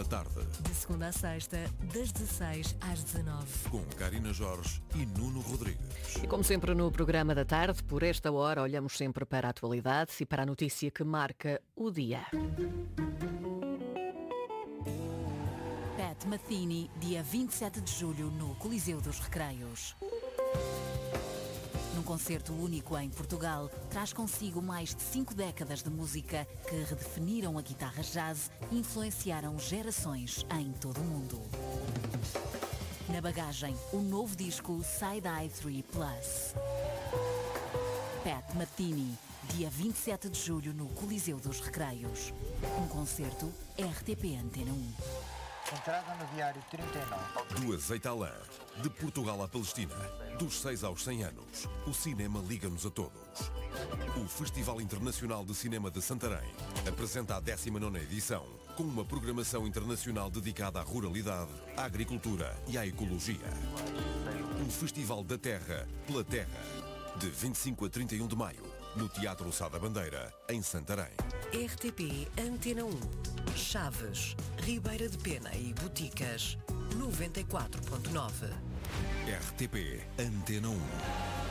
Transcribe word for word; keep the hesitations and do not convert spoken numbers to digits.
da tarde. De segunda a sexta, das dezasseis às dezanove. Com Karina Jorge e Nuno Rodrigues. E como sempre no programa da tarde, por esta hora olhamos sempre para a atualidade e para a notícia que marca o dia. Pat Metheny, dia vinte e sete de julho, no Coliseu dos Recreios. Num concerto único em Portugal, traz consigo mais de cinco décadas de música que redefiniram a guitarra jazz e influenciaram gerações em todo o mundo. Na bagagem, o novo disco Side Eye três Plus. Pat Metheny, dia vinte e sete de julho, no Coliseu dos Recreios. Um concerto R T P Antena um. Entrada no diário trinta e nove. Do azeite à lã, de Portugal à Palestina, dos seis aos cem anos, o cinema liga-nos a todos. O Festival Internacional de Cinema de Santarém apresenta a décima nona edição, com uma programação internacional dedicada à ruralidade, à agricultura e à ecologia. Um festival da terra, pela terra, de vinte e cinco a trinta e um de maio, no Teatro Sá da Bandeira, em Santarém. R T P Antena um. Chaves, Ribeira de Pena e Boticas, noventa e quatro ponto nove. R T P Antena um.